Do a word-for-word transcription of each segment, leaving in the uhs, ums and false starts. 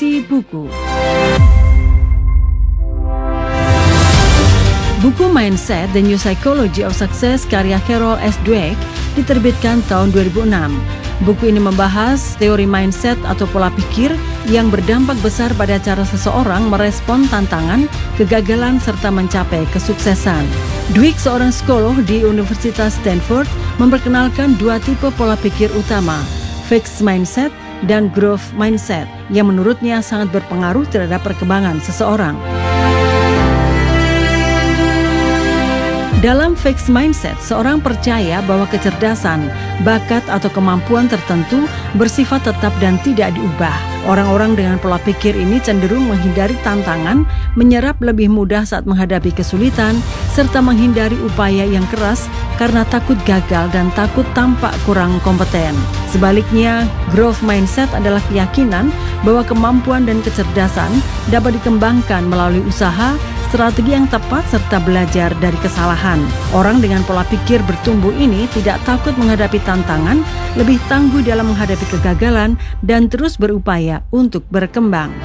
Referensi buku. Buku Mindset: The New Psychology of Success karya Carol S. Dweck diterbitkan tahun dua ribu enam. Buku ini membahas teori mindset atau pola pikir yang berdampak besar pada cara seseorang merespon tantangan, kegagalan, serta mencapai kesuksesan. Dweck, seorang psikolog di Universitas Stanford, memperkenalkan dua tipe pola pikir utama, fixed mindset dan growth mindset, yang menurutnya sangat berpengaruh terhadap perkembangan seseorang. Dalam fixed mindset, seorang percaya bahwa kecerdasan, bakat, atau kemampuan tertentu bersifat tetap dan tidak diubah. Orang-orang dengan pola pikir ini cenderung menghindari tantangan, menyerap lebih mudah saat menghadapi kesulitan, serta menghindari upaya yang keras karena takut gagal dan takut tampak kurang kompeten. Sebaliknya, growth mindset adalah keyakinan bahwa kemampuan dan kecerdasan dapat dikembangkan melalui usaha, strategi yang tepat, serta belajar dari kesalahan. Orang dengan pola pikir bertumbuh ini tidak takut menghadapi tantangan, lebih tangguh dalam menghadapi kegagalan, dan terus berupaya untuk berkembang.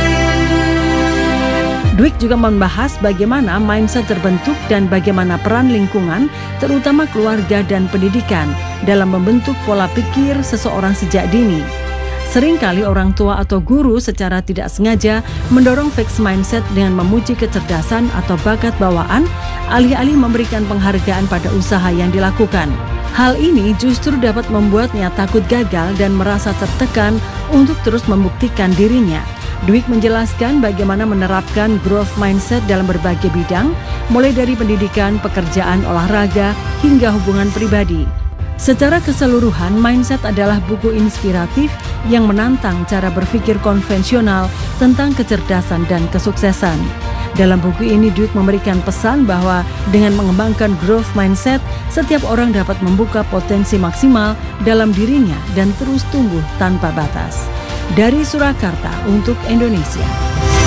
Dweck juga membahas bagaimana mindset terbentuk dan bagaimana peran lingkungan, terutama keluarga dan pendidikan, dalam membentuk pola pikir seseorang sejak dini. Seringkali orang tua atau guru secara tidak sengaja mendorong fixed mindset dengan memuji kecerdasan atau bakat bawaan, alih-alih memberikan penghargaan pada usaha yang dilakukan. Hal ini justru dapat membuatnya takut gagal dan merasa tertekan untuk terus membuktikan dirinya. Dweck menjelaskan bagaimana menerapkan growth mindset dalam berbagai bidang, mulai dari pendidikan, pekerjaan, olahraga, hingga hubungan pribadi. Secara keseluruhan, Mindset adalah buku inspiratif yang menantang cara berpikir konvensional tentang kecerdasan dan kesuksesan. Dalam buku ini, Dweck memberikan pesan bahwa dengan mengembangkan growth mindset, setiap orang dapat membuka potensi maksimal dalam dirinya dan terus tumbuh tanpa batas. Dari Surakarta untuk Indonesia.